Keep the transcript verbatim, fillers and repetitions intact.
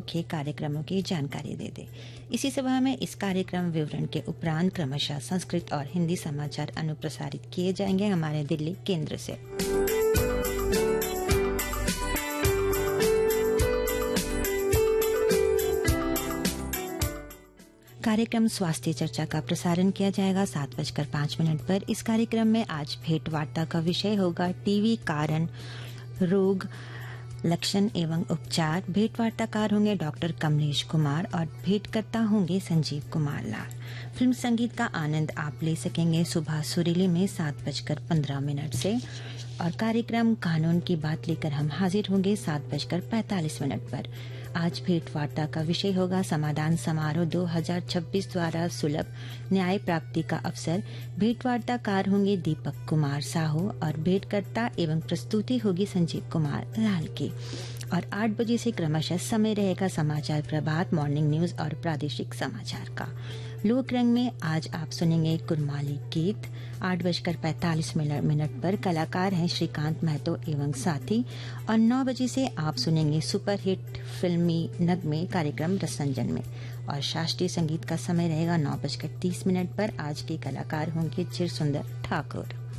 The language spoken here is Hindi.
रखे कार्यक्रमों की जानकारी दे दे। इसी सभा में इस कार्यक्रम विवरण के उपरांत क्रमशः संस्कृत और हिंदी समाचार अनुप्रसारित किए जाएंगे हमारे दिल्ली केंद्र से। कार्यक्रम स्वास्थ्य चर्चा का प्रसारण किया जाएगा सात बजकर पांच मिनट पर। इस कार्यक्रम में आज भेंट वार्ता का विषय होगा टीवी कारण, रोग, लक्षण एवं उपचार। भेंट वार्ताकार होंगे डॉक्टर कमलेश कुमार और भेंटकर्ता होंगे संजीव कुमार लाल। फिल्म संगीत का आनंद आप ले सकेंगे सुबह सुरीली में सात बजकर पंद्रह मिनट से। और कार्यक्रम कानून की बात लेकर हम हाजिर होंगे सात बजकर पैंतालीस मिनट पर। आज भेंट वार्ता का विषय होगा समाधान समारोह दो हज़ार छब्बीस द्वारा सुलभ न्याय प्राप्ति का अवसर। भेंट वार्ताकार होंगे दीपक कुमार साहू और भेंटकर्ता एवं प्रस्तुति होगी संजीव कुमार लाल की। और आठ बजे से क्रमशः समय रहेगा समाचार प्रभात, मॉर्निंग न्यूज और प्रादेशिक समाचार का। लोक रंग में आज आप सुनेंगे कुरमाली गीत आठ बजकर पैंतालीस मिनट पर। कलाकार हैं श्रीकांत महतो एवं साथी। और नौ बजे से आप सुनेंगे सुपरहिट फिल्मी नगमे कार्यक्रम रसरंजन में। और शास्त्रीय संगीत का समय रहेगा नौ बजकर तीस मिनट पर। आज के कलाकार होंगे चिर सुंदर ठाकुर।